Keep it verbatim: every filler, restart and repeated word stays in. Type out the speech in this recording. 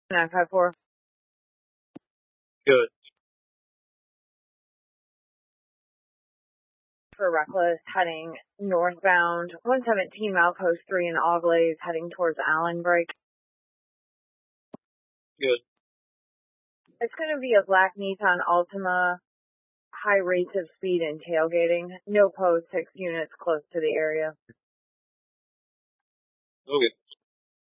nine five four. Good. For Reckless, heading northbound, one seventeen Milepost three in Auglaize, heading towards Allen Break. Good. It's going to be a black Nissan Altima, high rates of speed and tailgating. No post, six units close to the area. Okay.